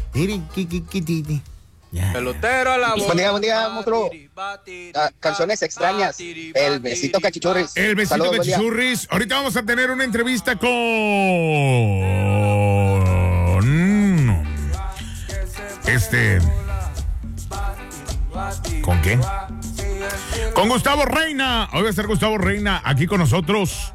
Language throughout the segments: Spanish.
Pelotero a la bola. Buen día, monstruo. Canciones extrañas. El besito cachichurris. El besito Saludos, cachichurris. Ahorita vamos a tener una entrevista con... ¿Con qué? Con Gustavo Reina. Hoy va a estar Gustavo Reina aquí con nosotros.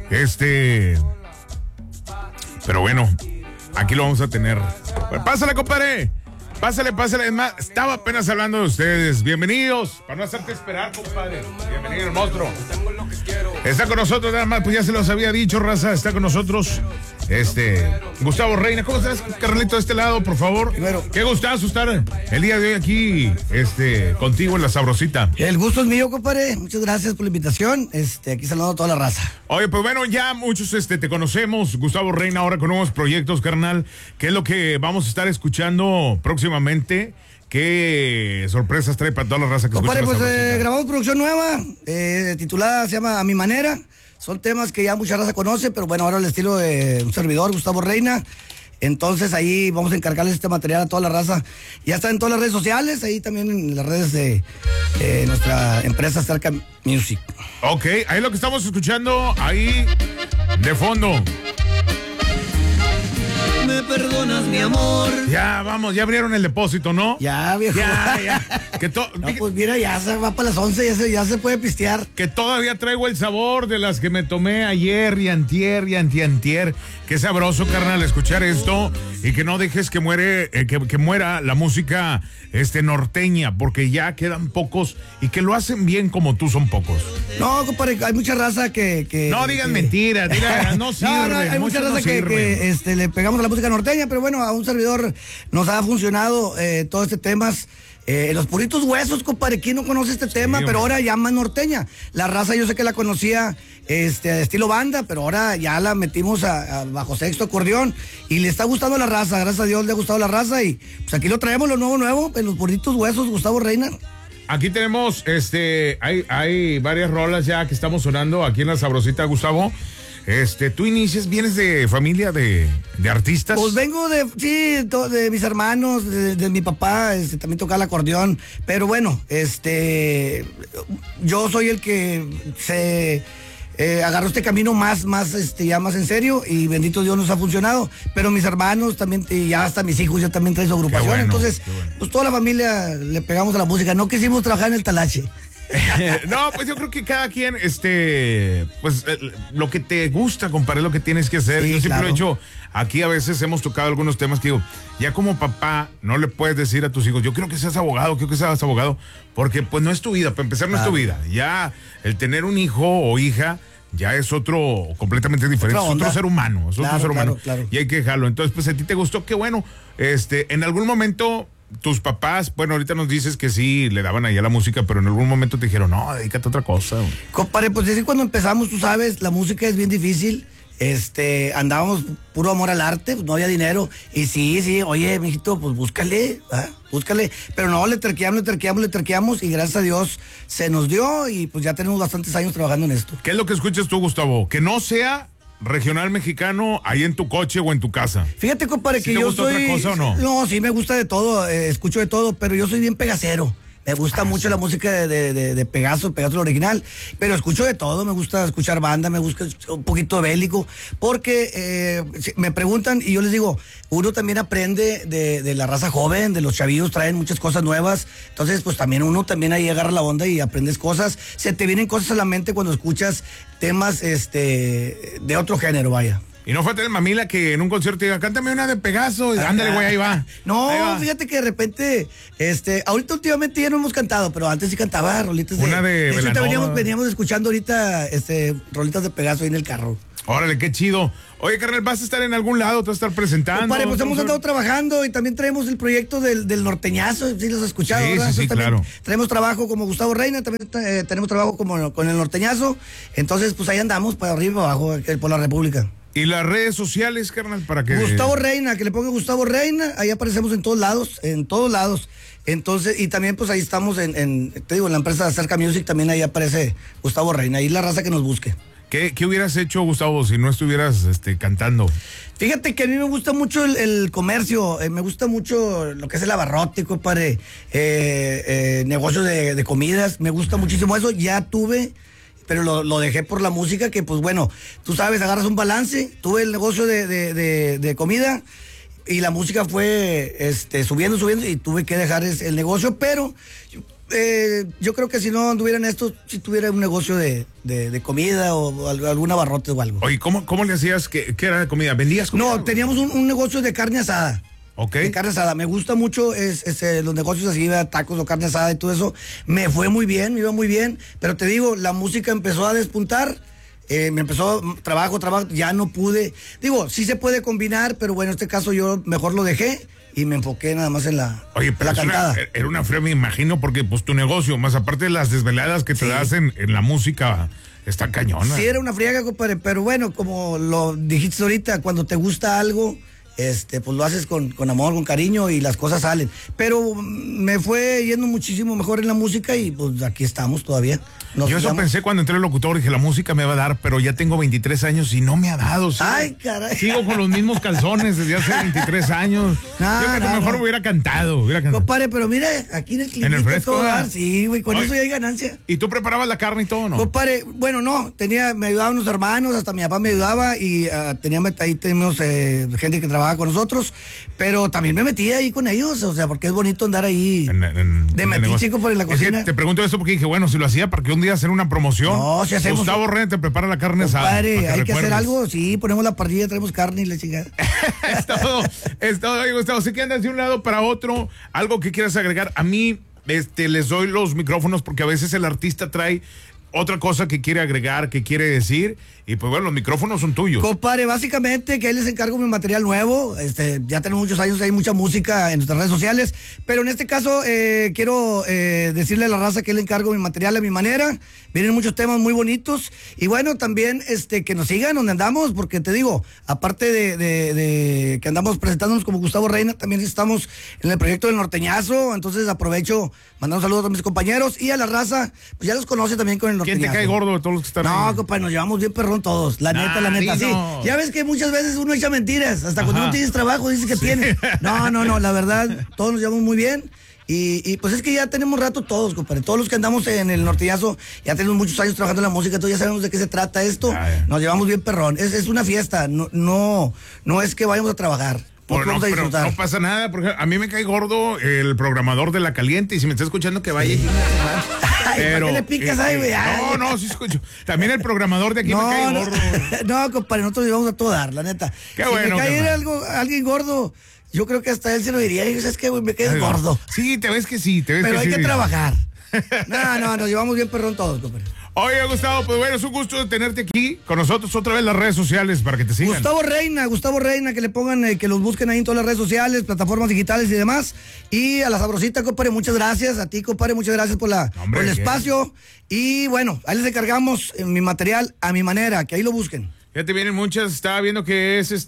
Pero bueno, aquí lo vamos a tener. Pásale, compadre. Pásale. Es más, estaba apenas hablando de ustedes. Bienvenidos. Para no hacerte esperar, compadre. Bienvenido, el monstruo. Está con nosotros, nada más, pues ya se los había dicho, raza. Está con nosotros Gustavo Reina. ¿Cómo estás, Carlito, de este lado, por favor? Primero. Qué gustazo estar el día de hoy aquí contigo en La Sabrosita. El gusto es mío, compadre. Muchas gracias por la invitación. Aquí saludando a toda la raza. Oye, pues bueno, ya muchos te conocemos. Gustavo Reina, ahora con nuevos proyectos, carnal. ¿Qué es lo que vamos a estar escuchando próximamente? ¿Qué sorpresas trae para toda la raza que compadre, escucha? Pues grabamos producción nueva, titulada, se llama A Mi Manera. Son temas que ya mucha raza conoce, pero bueno, ahora el estilo de un servidor, Gustavo Reina. Entonces ahí vamos a encargarles este material a toda la raza. Ya está en todas las redes sociales, ahí también en las redes de nuestra empresa Cerca Music. Ok, ahí lo que estamos escuchando, ahí de fondo. Me perdonas, mi amor. Ya, vamos, ya abrieron el depósito, ¿no? Ya, viejo. Ya. No, pues mira, ya se va para las 11, ya se puede pistear. Que todavía traigo el sabor de las que me tomé ayer y antier y antiantier. Qué sabroso, carnal, escuchar esto y que no dejes que muera la música norteña, porque ya quedan pocos y que lo hacen bien como tú son pocos. No, compadre, hay mucha raza que no digan mentiras, no sirve. No, hay mucha raza que le pegamos a la música norteña, pero bueno, a un servidor nos ha funcionado todo este tema. Los puritos huesos, compadre, ¿quién no conoce este tema? Pero ahora ya más norteña. La raza yo sé que la conocía estilo banda, pero ahora ya la metimos a bajo sexto, acordeón, y le está gustando a la raza, gracias a Dios le ha gustado a la raza, y pues aquí lo traemos, lo nuevo, en los puritos huesos, Gustavo Reina. Aquí tenemos, hay varias rolas ya que estamos sonando aquí en La Sabrosita, Gustavo. Tú vienes de familia de artistas. Pues vengo de mis hermanos, de mi papá, también tocaba el acordeón, pero bueno, yo soy el que se agarró este camino más en serio, y bendito Dios nos ha funcionado, pero mis hermanos también, y ya hasta mis hijos ya también traen su agrupación, bueno, entonces, pues toda la familia le pegamos a la música, no quisimos trabajar en el talache. No, pues yo creo que cada quien, lo que te gusta, compadre, es lo que tienes que hacer. Sí, yo siempre lo he hecho. Aquí a veces hemos tocado algunos temas que digo, ya como papá no le puedes decir a tus hijos, yo quiero que seas abogado, porque pues no es tu vida, para empezar no es tu vida. Ya el tener un hijo o hija ya es otro completamente diferente, es otro ser humano, claro. Y hay que dejarlo. Entonces, pues a ti te gustó, qué bueno. En algún momento tus papás, bueno, ahorita nos dices que sí, le daban ahí a la música, pero en algún momento te dijeron, no, dedícate a otra cosa. Compadre, pues desde cuando empezamos, tú sabes, la música es bien difícil. Andábamos puro amor al arte, pues no había dinero. Y sí, oye, mijito, pues búscale, pero no, le terqueamos, y gracias a Dios se nos dio, y pues ya tenemos bastantes años trabajando en esto. ¿Qué es lo que escuchas tú, Gustavo? Que no sea regional mexicano ahí en tu coche o en tu casa. Fíjate, compadre, que yo soy... ¿Te gusta otra cosa o no? No, sí me gusta de todo, escucho de todo, pero yo soy bien pegacero. Me gusta mucho la música de Pegaso el original, pero escucho de todo, me gusta escuchar banda, me gusta un poquito de bélico, porque me preguntan y yo les digo, uno también aprende de la raza joven, de los chavillos, traen muchas cosas nuevas, entonces pues también uno también ahí agarra la onda y aprendes cosas, se te vienen cosas a la mente cuando escuchas temas de otro género, vaya. Y no falta el mamila que en un concierto diga, cántame una de Pegaso, y ándale, güey, ahí va. No, ahí va. Fíjate que de repente, ahorita últimamente ya no hemos cantado, pero antes sí cantaba rolitas una de hecho, veníamos escuchando ahorita, rolitas de Pegaso ahí en el carro. Órale, qué chido. Oye, carnal, ¿vas a estar en algún lado? ¿Te vas a estar presentando? Compadre, pues hemos andado trabajando y también traemos el proyecto del norteñazo, ¿sí los has escuchado? Sí, ¿verdad? sí, claro. Traemos trabajo como Gustavo Reina, también tenemos trabajo como con el norteñazo, entonces pues ahí andamos para arriba y para abajo, por la República. ¿Y las redes sociales, carnal, para que...? Gustavo Reina, que le ponga Gustavo Reina, ahí aparecemos en todos lados. Entonces, y también pues ahí estamos en la empresa Cerca Music, también ahí aparece Gustavo Reina, ahí la raza que nos busque. ¿Qué hubieras hecho, Gustavo, si no estuvieras cantando? Fíjate que a mí me gusta mucho el comercio, me gusta mucho lo que es el abarrote, compadre, negocios de comidas, me gusta muchísimo eso. Ya tuve, pero lo dejé por la música, que pues bueno, tú sabes, agarras un balance. Tuve el negocio de comida y la música fue subiendo y tuve que dejar el negocio, pero yo creo que si no anduviera en esto, si tuviera un negocio de comida o algún abarrote o algo. Oye, ¿cómo le hacías? ¿Qué era de comida? ¿Vendías comida? No, teníamos un negocio de carne asada. Ok. De carne asada. Me gusta mucho los negocios así, tacos o carne asada y todo eso. Me fue muy bien, me iba muy bien. Pero te digo, la música empezó a despuntar. Me empezó trabajo, ya no pude. Digo, sí se puede combinar, pero bueno, en este caso yo mejor lo dejé y me enfoqué nada más en la cantada. Era una fría, me imagino, porque pues tu negocio, más aparte de las desveladas que te das en la música, está cañona. Sí, era una friega, compadre, pero bueno, como lo dijiste ahorita, cuando te gusta algo, pues lo haces con amor, con cariño y las cosas salen. Pero me fue yendo muchísimo mejor en la música y pues aquí estamos todavía. Yo eso pensé cuando entré al locutor, dije, la música me va a dar, pero ya tengo 23 años y no me ha dado. ¿Sí? Ay, caray. Sigo con los mismos calzones desde hace 23 años. Yo creo que mejor hubiera cantado. Compadre, pero mira, aquí en el clima. En el fresco. Sí, güey, con eso ya hay ganancia. ¿Y tú preparabas la carne y todo, no? Compadre, bueno, no, me ayudaban unos hermanos, hasta mi papá me ayudaba y ahí tenemos gente que trabajaba con nosotros, pero también me metía ahí con ellos, o sea, porque es bonito andar ahí de metiche por la cocina. Te pregunto esto porque dije, bueno, si lo hacía para que un día hacer una promoción. No, si hacemos. Gustavo Reina te prepara la carne asada. Compadre, hay que hacer algo, sí, ponemos la parrilla, traemos carne y la chingada. es todo, Gustavo. Sé que andas de un lado para otro, algo que quieras agregar. A mí, les doy los micrófonos porque a veces el artista trae otra cosa que quiere agregar, que quiere decir, y pues bueno, los micrófonos son tuyos. Compadre, básicamente que ahí les encargo mi material nuevo, ya tenemos muchos años, hay mucha música en nuestras redes sociales, pero en este caso quiero decirle a la raza que le encargo mi material a mi manera, vienen muchos temas muy bonitos, y bueno, también que nos sigan donde andamos, porque te digo, aparte de que andamos presentándonos como Gustavo Reina, también estamos en el proyecto del Norteñazo, entonces aprovecho, mandar un saludo a mis compañeros, y a la raza, pues ya los conoce también con el Norteñazo. ¿Quién te cae gordo de todos los que están ahí? No, compadre, nos llevamos bien perrón todos, la neta, sí. Ya ves que muchas veces uno echa mentiras, hasta cuando no tienes trabajo dices que tiene. No, la verdad, todos nos llevamos muy bien. Y pues es que ya tenemos rato todos, compadre. Todos los que andamos en el Norteñazo, ya tenemos muchos años trabajando en la música, todos ya sabemos de qué se trata esto. Nos llevamos bien perrón. Es una fiesta, no es que vayamos a trabajar. Bueno, pero no pasa nada, porque a mí me cae gordo el programador de La Caliente, y si me está escuchando que vaya. Pero, ¿por qué le picas ahí, güey? No, sí escucho. También el programador de aquí me cae gordo. No, compadre, nosotros le vamos a todo dar, la neta. Qué si bueno. me cae alguien gordo, yo creo que hasta él se lo diría. Y ¿sabes qué, güey? Me quedas gordo. Sí, te ves que sí, pero hay que trabajar. No, nos llevamos bien perrón todos, compadre. Oye, Gustavo, pues bueno, es un gusto de tenerte aquí con nosotros otra vez en las redes sociales para que te sigan. Gustavo Reina, que le pongan, que los busquen ahí en todas las redes sociales, plataformas digitales y demás. Y a la Sabrosita, compadre, muchas gracias. A ti, compadre, muchas gracias por el espacio. Y bueno, ahí les encargamos mi material a mi manera, que ahí lo busquen. Ya te vienen muchas, estaba viendo que es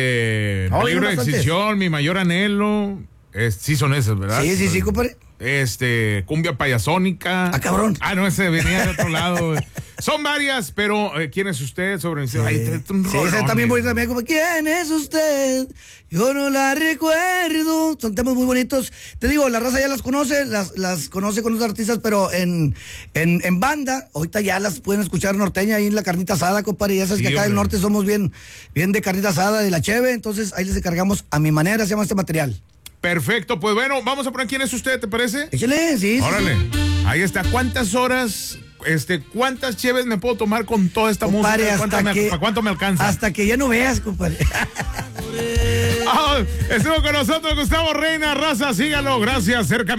libro de exhibición, Mi Mayor Anhelo. Sí son esas, ¿verdad? Sí, compadre. Cumbia Payasónica. Ah, cabrón. No, ese venía de otro lado. Son varias, pero ¿quién es usted? Esa también bonita también, como ¿quién es usted? Yo no la recuerdo. Son temas muy bonitos. Te digo, la raza ya las conoce, las conoce con otros artistas, pero en banda, ahorita ya las pueden escuchar norteña ahí en la carnita asada, compadre. Ya sabes que acá del norte somos bien de carnita asada, de la cheve, entonces ahí les encargamos a mi manera, se llama este material. Perfecto, pues bueno, vamos a poner quién es usted, ¿te parece? Échale, sí. Órale, ahí está. ¿Cuántas horas, cuántas cheves me puedo tomar con toda esta música? ¿Para cuánto me alcanza? Hasta que ya no veas, compadre. Estuvo con nosotros Gustavo Reina, raza, sígalo, gracias, cerca.